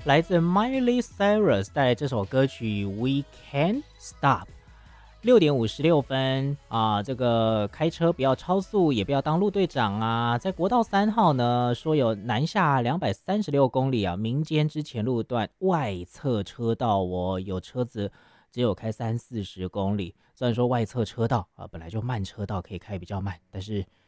来自 Miley Cyrus 带来这首歌曲《We Can't Stop》。6点56分啊，这个开车不要超速，也不要当路队长啊！在国道3号呢，说有南下236公里啊，民间之前路段外侧车道哦，有车子只有开30-40公里。虽然说外侧车道啊本来就慢车道可以开比较慢，但是